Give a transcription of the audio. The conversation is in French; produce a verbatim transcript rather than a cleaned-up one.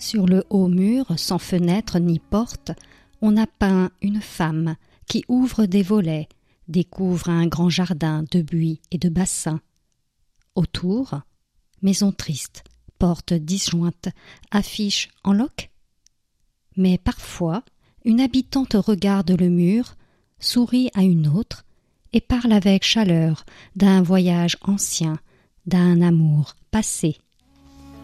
Sur le haut mur, sans fenêtre ni porte, on a peint une femme qui ouvre des volets, découvre un grand jardin de buis et de bassins. Autour, maison triste, porte disjointe, affiche en loques. Mais parfois, une habitante regarde le mur, sourit à une autre et parle avec chaleur d'un voyage ancien, d'un amour passé.